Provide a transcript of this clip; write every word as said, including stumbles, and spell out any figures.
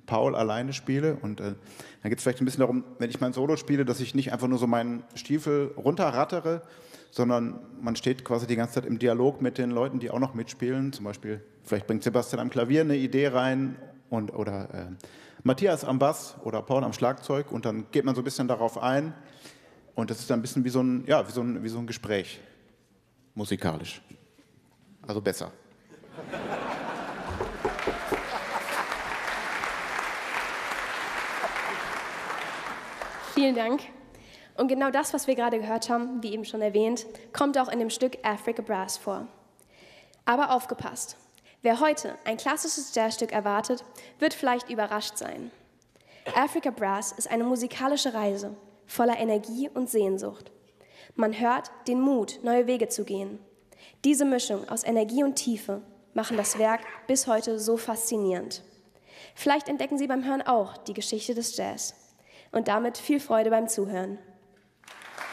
Paul alleine spiele. Und äh, dann geht es vielleicht ein bisschen darum, wenn ich mein Solo spiele, dass ich nicht einfach nur so meinen Stiefel runterrattere, sondern man steht quasi die ganze Zeit im Dialog mit den Leuten, die auch noch mitspielen. Zum Beispiel, vielleicht bringt Sebastian am Klavier eine Idee rein und, oder äh, Matthias am Bass oder Paul am Schlagzeug und dann geht man so ein bisschen darauf ein. Und das ist dann ein bisschen wie so ein, ja, wie so ein, wie so ein Gespräch, musikalisch. Also besser. Vielen Dank. Und genau das, was wir gerade gehört haben, wie eben schon erwähnt, kommt auch in dem Stück Africa Brass vor. Aber aufgepasst, wer heute ein klassisches Jazzstück erwartet, wird vielleicht überrascht sein. Africa Brass ist eine musikalische Reise, voller Energie und Sehnsucht. Man hört den Mut, neue Wege zu gehen. Diese Mischung aus Energie und Tiefe machen das Werk bis heute so faszinierend. Vielleicht entdecken Sie beim Hören auch die Geschichte des Jazz. Und damit viel Freude beim Zuhören.